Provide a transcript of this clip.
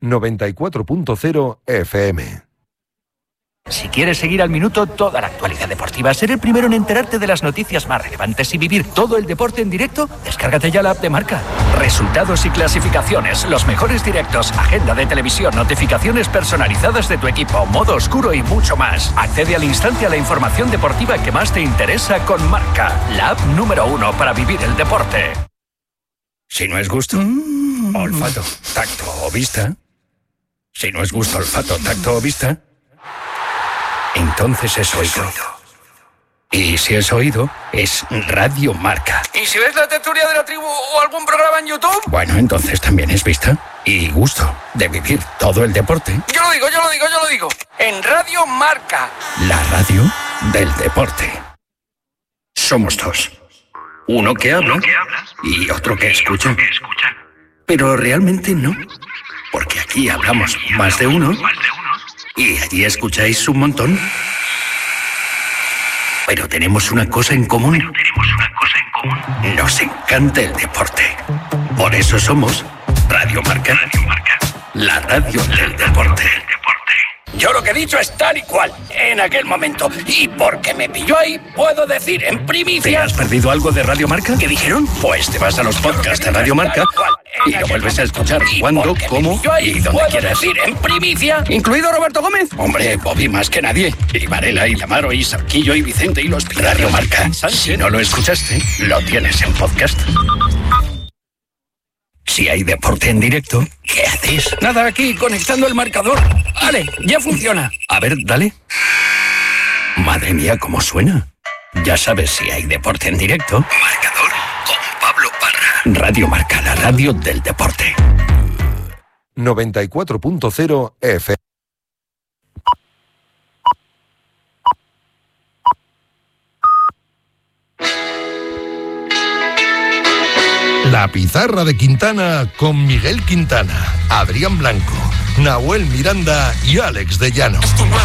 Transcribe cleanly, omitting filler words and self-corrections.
94.0 FM. Si quieres seguir al minuto toda la actualidad deportiva, ser el primero en enterarte de las noticias más relevantes y vivir todo el deporte en directo, descárgate ya la app de Marca. Resultados y clasificaciones, los mejores directos, agenda de televisión, notificaciones personalizadas de tu equipo, modo oscuro y mucho más. Accede al instante a la información deportiva que más te interesa con Marca, la app número 1 para vivir el deporte. Si no es gusto, olfato, tacto o vista. Si no es gusto, olfato, tacto o vista, entonces es oído. Y si es oído, es Radio Marca. ¿Y si ves la tertulia de la tribu o algún programa en YouTube? Bueno, entonces también es vista y gusto de vivir todo el deporte. Yo lo digo. En Radio Marca. La radio del deporte. Somos dos. Uno que habla y otro que escucha. Pero realmente no. Porque aquí hablamos más de uno y allí escucháis un montón. Pero tenemos una cosa en común. Nos encanta el deporte. Por eso somos Radio Marca. La radio del deporte. Yo lo que he dicho es tal y cual, en aquel momento. Y porque me pilló ahí, puedo decir en primicia... ¿Te has perdido algo de Radio Marca? ¿Qué dijeron? Pues te vas a los podcasts de Radio Marca y lo vuelves a escuchar cuando, cómo y donde quieras. Decir en primicia, ¿incluido Roberto Gómez? Hombre, Bobby más que nadie. Y Varela, y Amaro, y Sarquillo, y Vicente, y los... Radio Marca. Si no lo escuchaste, lo tienes en podcast. Si hay deporte en directo, ¿qué haces? Nada, aquí, conectando el marcador. Vale, ya funciona. A ver, dale. Madre mía, ¿cómo suena? Ya sabes, si hay deporte en directo... Marcador con Pablo Parra. Radio Marca, la radio del deporte. 94.0 FM. La Pizarra de Quintana con Miguel Quintana, Adrián Blanco, Nahuel Miranda y Alex de Llano.